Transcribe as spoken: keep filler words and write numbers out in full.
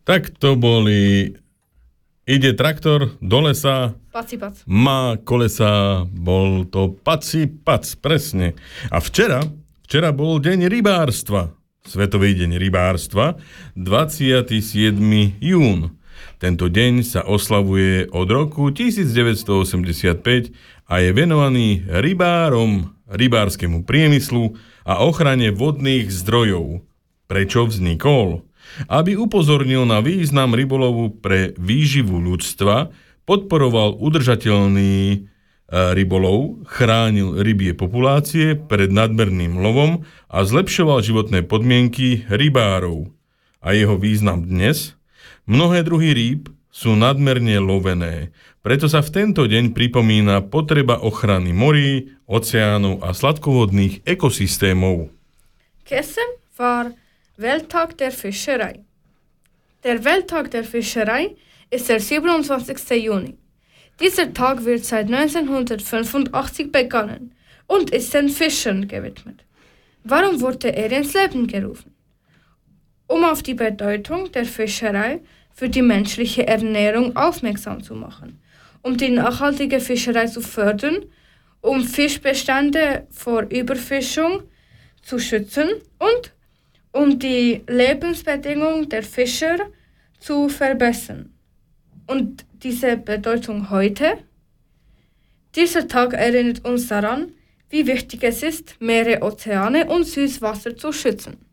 Tak to boli ide traktor do lesa, Paci pac. má kolesa, bol to paci pac, presne. A včera, včera bol deň rybárstva, Svetový deň rybárstva, dvadsiateho siedmeho júna. Tento deň sa oslavuje od roku devätnásťstoosemdesiatpäť a je venovaný rybárom, rybárskému priemyslu a ochrane vodných zdrojov. Prečo vznikol? Aby upozornil na význam rybolovu pre výživu ľudstva, podporoval udržateľný rybolov, chránil rybie populácie pred nadmerným lovom a zlepšoval životné podmienky rybárov. A jeho význam dnes? Mnohé druhy rýb sú nadmerne lovené, preto sa v tento deň pripomína potreba ochrany morí, oceánov a sladkovodných ekosystémov. Gestern war Welttag der Fischerei. Der Welttag der Fischerei ist der siebenundzwanzigster Juni. Dieser Tag wird seit neunzehnhundertfünfundachtzig begonnen und ist den Fischern gewidmet. Warum wurde er ins Leben gerufen? Um auf die Bedeutung der Fischerei für die menschliche Ernährung aufmerksam zu machen, um die nachhaltige Fischerei zu fördern, um Fischbestände vor Überfischung zu schützen und um die Lebensbedingungen der Fischer zu verbessern. Und diese Bedeutung heute? Dieser Tag erinnert uns daran, wie wichtig es ist, Meere, Ozeane und Süßwasser zu schützen.